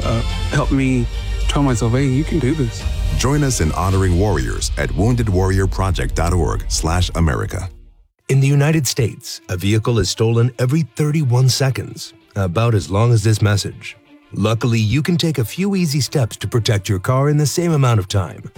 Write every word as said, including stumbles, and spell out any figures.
uh, helped me tell myself, hey, you can do this. Join us in honoring warriors at wounded warrior project dot org slash America. In the United States, a vehicle is stolen every thirty-one seconds, about as long as this message. Luckily, you can take a few easy steps to protect your car in the same amount of time.